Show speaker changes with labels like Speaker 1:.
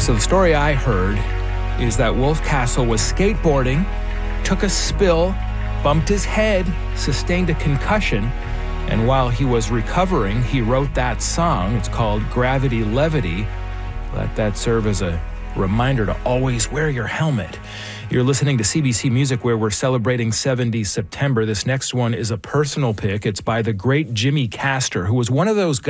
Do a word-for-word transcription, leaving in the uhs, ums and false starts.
Speaker 1: So the story I heard is that Wolf Castle was skateboarding, took a spill, bumped his head, sustained a concussion, and while he was recovering, he wrote that song. It's called Gravity Levity. Let that serve as a reminder to always wear your helmet. You're listening to C B C Music, where we're celebrating seventy September. This next one is a personal pick. It's by the great Jimmy Castor, who was one of those guys